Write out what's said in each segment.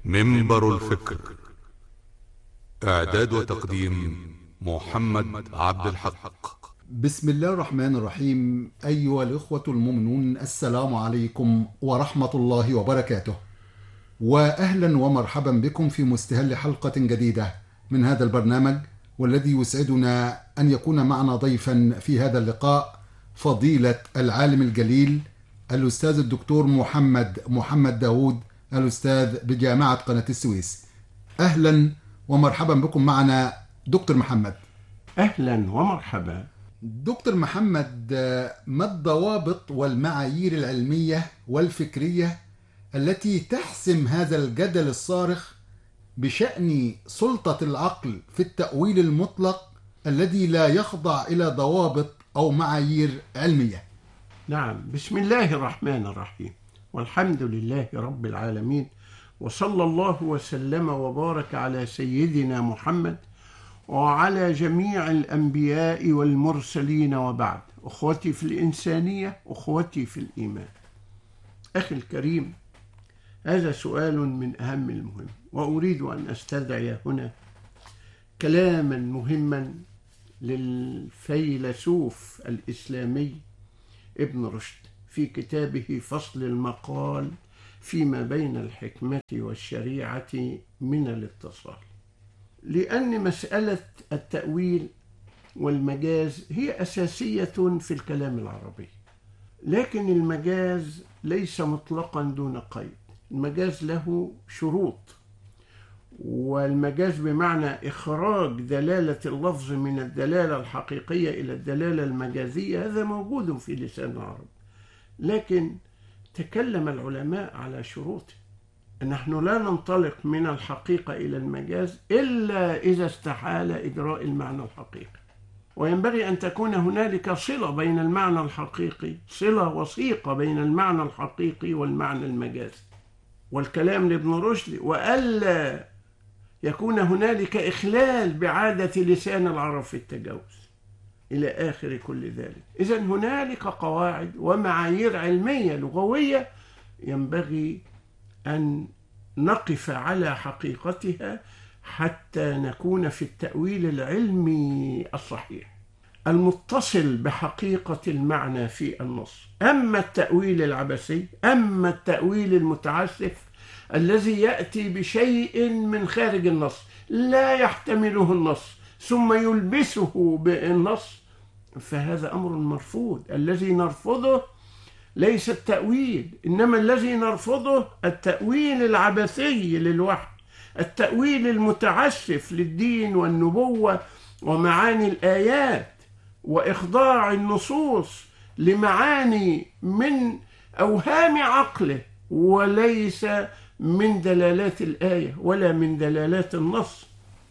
منبر الفكر. إعداد وتقديم محمد عبد الحق. بسم الله الرحمن الرحيم. أيها الإخوة المؤمنون، السلام عليكم ورحمة الله وبركاته، وأهلا ومرحبا بكم في مستهل حلقة جديدة من هذا البرنامج، والذي يسعدنا أن يكون معنا ضيفا في هذا اللقاء فضيلة العالم الجليل الأستاذ الدكتور محمد داود، الأستاذ بجامعة قناة السويس. أهلا ومرحبا بكم معنا دكتور محمد. أهلا ومرحبا. دكتور محمد، ما الضوابط والمعايير العلمية والفكرية التي تحسم هذا الجدل الصارخ بشأن سلطة العقل في التأويل المطلق الذي لا يخضع إلى ضوابط أو معايير علمية؟ نعم، بسم الله الرحمن الرحيم، والحمد لله رب العالمين، وصلى الله وسلم وبارك على سيدنا محمد وعلى جميع الأنبياء والمرسلين، وبعد. أخوتي في الإنسانية، أخوتي في الإيمان. أخي الكريم، هذا سؤال من أهم المهم، وأريد أن أستدعي هنا كلاما مهما للفيلسوف الإسلامي ابن رشد في كتابه فصل المقال فيما بين الحكمة والشريعة من الاتصال. لأن مسألة التأويل والمجاز هي أساسية في الكلام العربي، لكن المجاز ليس مطلقا دون قيد. المجاز له شروط، والمجاز بمعنى إخراج دلالة اللفظ من الدلالة الحقيقية إلى الدلالة المجازية، هذا موجود في لسان العرب، لكن تكلم العلماء على شروطه. نحن لا ننطلق من الحقيقة إلى المجاز إلا إذا استحال إجراء المعنى الحقيقي، وينبغي أن تكون هنالك صلة بين المعنى الحقيقي، صلة وثيقة بين المعنى الحقيقي والمعنى المجازي. والكلام لابن رشد: وألا يكون هنالك إخلال بعادة لسان العرب في التجاوز، إلى آخر كل ذلك. إذن هنالك قواعد ومعايير علمية لغوية ينبغي أن نقف على حقيقتها حتى نكون في التأويل العلمي الصحيح المتصل بحقيقة المعنى في النص. أما التأويل العبثي، أما التأويل المتعسف الذي يأتي بشيء من خارج النص لا يحتمله النص ثم يلبسه بالنص، فهذا أمر مرفوض. الذي نرفضه ليس التأويل، إنما الذي نرفضه التأويل العبثي للوحي، التأويل المتعسف للدين والنبوة ومعاني الآيات، وإخضاع النصوص لمعاني من أوهام عقله وليس من دلالات الآية ولا من دلالات النص.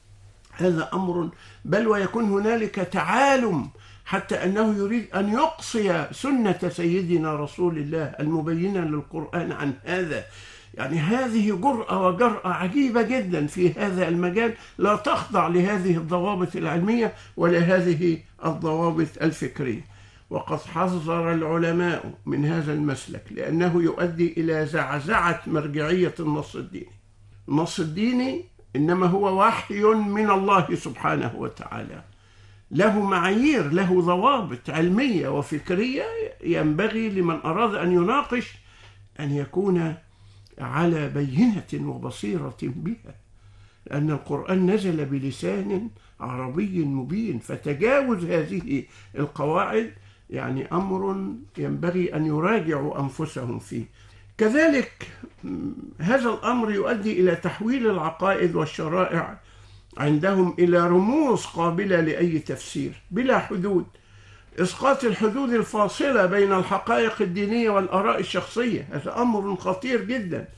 هذا أمر، بل ويكون هنالك تعالم حتى أنه يريد أن يقصي سنة سيدنا رسول الله المبينة للقرآن عن هذا. يعني هذه جرأة وجرأة عجيبة جدا في هذا المجال، لا تخضع لهذه الضوابط العلمية ولا هذه الضوابط الفكرية. وقد حذر العلماء من هذا المسلك لأنه يؤدي إلى زعزعة مرجعية النص الديني. النص الديني إنما هو وحي من الله سبحانه وتعالى، له معايير، له ضوابط علمية وفكرية، ينبغي لمن أراد أن يناقش أن يكون على بينة وبصيرة بها، لأن القرآن نزل بلسان عربي مبين، فتجاوز هذه القواعد يعني أمر ينبغي أن يراجعوا أنفسهم فيه. كذلك هذا الأمر يؤدي إلى تحويل العقائد والشرائع عندهم إلى رموز قابلة لأي تفسير بلا حدود، إسقاط الحدود الفاصلة بين الحقائق الدينية والآراء الشخصية. هذا أمر خطير جدا.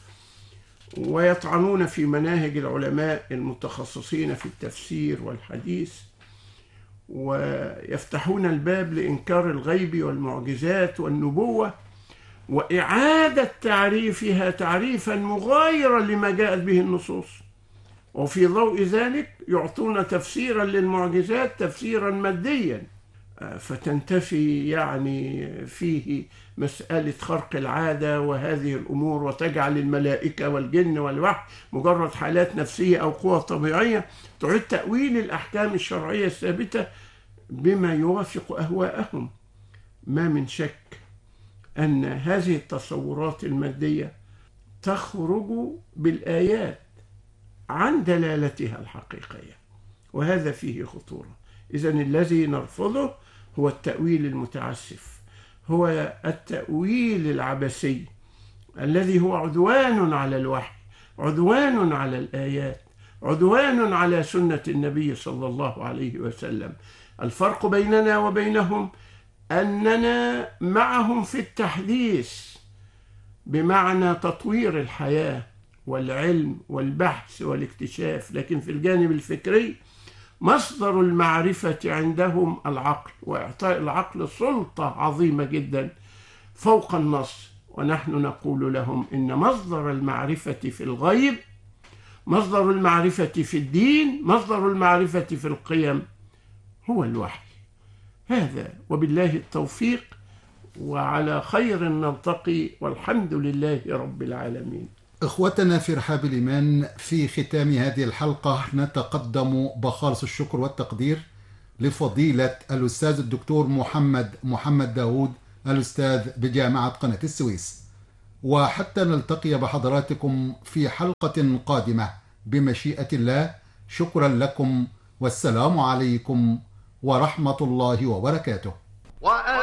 ويطعنون في مناهج العلماء المتخصصين في التفسير والحديث، ويفتحون الباب لإنكار الغيب والمعجزات والنبوة وإعادة تعريفها تعريفا مغايرا لما جاءت به النصوص. وفي ضوء ذلك يعطون تفسيرا للمعجزات تفسيرا ماديا، فتنتفي يعني فيه مسألة خرق العادة وهذه الأمور، وتجعل الملائكة والجن والوحي مجرد حالات نفسية أو قوى طبيعية، تعيد تأويل الأحكام الشرعية الثابتة بما يوافق أهواءهم. ما من شك أن هذه التصورات المادية تخرج بالآيات عن دلالتها الحقيقية، وهذا فيه خطورة. إذن الذي نرفضه هو التأويل المتعسف، هو التأويل العبثي الذي هو عدوان على الوحي، عدوان على الآيات، عدوان على سنة النبي صلى الله عليه وسلم. الفرق بيننا وبينهم أننا معهم في التحديث بمعنى تطوير الحياة والعلم والبحث والاكتشاف، لكن في الجانب الفكري مصدر المعرفة عندهم العقل، وإعطاء العقل سلطة عظيمة جدا فوق النص. ونحن نقول لهم إن مصدر المعرفة في الغيب، مصدر المعرفة في الدين، مصدر المعرفة في القيم هو الوحي. هذا وبالله التوفيق، وعلى خير نلتقي، والحمد لله رب العالمين. إخوتنا في رحاب الإيمان، في ختام هذه الحلقة نتقدم بخالص الشكر والتقدير لفضيلة الأستاذ الدكتور محمد داود، الأستاذ بجامعة قناة السويس. وحتى نلتقي بحضراتكم في حلقة قادمة بمشيئة الله، شكرا لكم، والسلام عليكم ورحمة الله وبركاته.